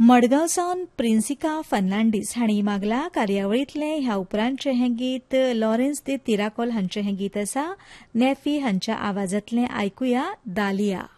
मडगांवसावन प्रिन्सिका फर्नांडीस हांणी मागला कार्यावळींतलें ह्या उपरांतचें हें गीत लॉरेन्स दे तिराकोल हांचें हें गीत आसा. नेफी हांच्या आवाजांतलें आयकुया दालिया.